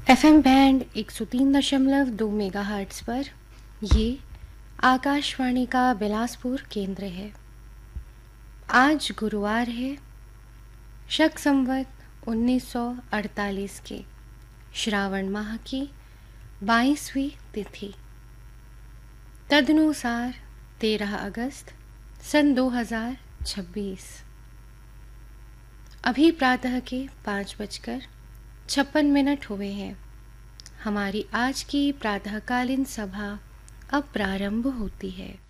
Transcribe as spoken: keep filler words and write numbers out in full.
FM band एक सौ तीन दशमलव दो मेगाहर्ट्ज़ पर ये आकाशवाणी का बिलासपुर केंद्र है। आज गुरुवार है, शक संवत उन्नीस सौ अड़तालीस के श्रावण माह की बाईसवीं तिथि, तदनुसार तेरह अगस्त सन दो हज़ार छब्बीस। अभी प्रातः के पाँच बजकर छप्पन मिनट हुए हैं। हमारी आज की प्रातःकालीन सभा अब प्रारंभ होती है।